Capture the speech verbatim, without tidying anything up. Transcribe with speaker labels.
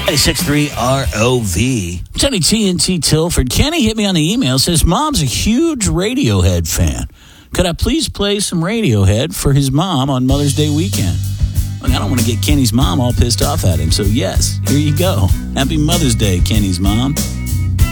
Speaker 1: ninety-six point three R O V. Tony T N T Tilford. Kenny hit me on the email, says, Mom's a huge Radiohead fan. Could I please play some Radiohead for his mom on Mother's Day weekend? Look, I don't want to get Kenny's mom all pissed off at him, so yes, here you go. Happy Mother's Day, Kenny's mom.